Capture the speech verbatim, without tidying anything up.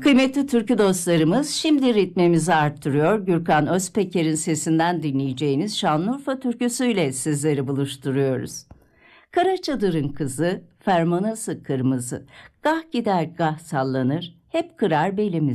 Kıymetli türkü dostlarımız, şimdi ritmimizi arttırıyor. Gürkan Özpeker'in sesinden dinleyeceğiniz Şanlıurfa türküsüyle sizleri buluşturuyoruz. Karaçadır'ın kızı, fermanası kırmızı, gah gider gah sallanır, hep kırar belimizi.